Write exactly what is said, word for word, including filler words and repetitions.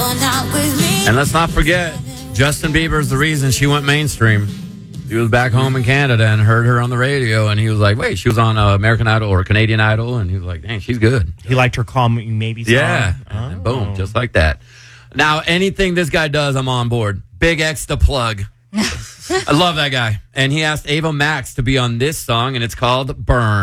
And let's not forget, Justin Bieber is the reason she went mainstream. He was back home in Canada and heard her on the radio, and he was like, wait, she was on uh, American Idol or Canadian Idol, and he was like, dang, she's good. He liked her Call Me Maybe song. Yeah, oh. and boom, just like that. Now, anything this guy does, I'm on board. Big X the plug. I love that guy. And he asked Ava Max to be on this song, and it's called Burn.